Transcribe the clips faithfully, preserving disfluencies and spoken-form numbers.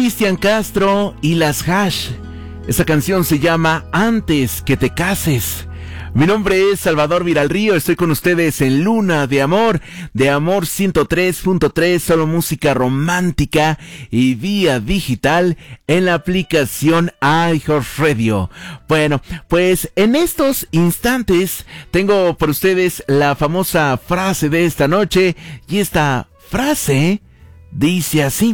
Cristian Castro y las Hash. Esa canción se llama Antes que te cases. Mi nombre es Salvador Viralrío, estoy con ustedes en Luna de Amor, de Amor ciento tres punto tres, solo música romántica y vía digital en la aplicación iHeartRadio. Bueno, pues en estos instantes tengo por ustedes la famosa frase de esta noche, y esta frase dice así: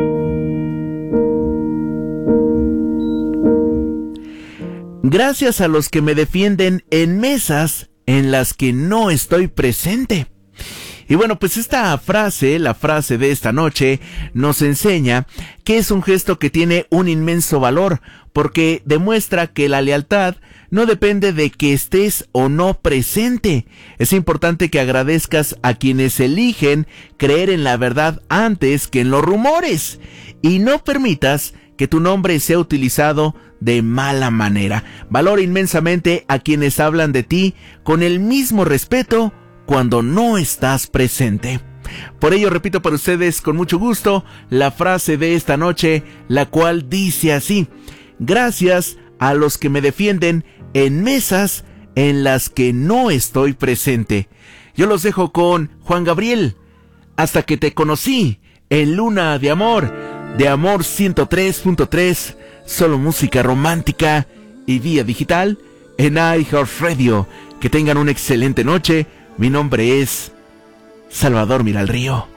gracias a los que me defienden en mesas en las que no estoy presente. Y bueno, pues esta frase, la frase de esta noche, nos enseña que es un gesto que tiene un inmenso valor, porque demuestra que la lealtad no depende de que estés o no presente. Es importante que agradezcas a quienes eligen creer en la verdad antes que en los rumores, y no permitas que tu nombre sea utilizado de mala manera. Valora inmensamente a quienes hablan de ti con el mismo respeto cuando no estás presente. Por ello repito para ustedes con mucho gusto la frase de esta noche, la cual dice así: gracias a los que me defienden en mesas en las que no estoy presente. Yo los dejo con Juan Gabriel, Hasta que te conocí, en Luna de Amor, de Amor ciento tres punto tres, solo música romántica y vía digital en iHeartRadio. Que tengan una excelente noche. Mi nombre es Salvador Viralrío.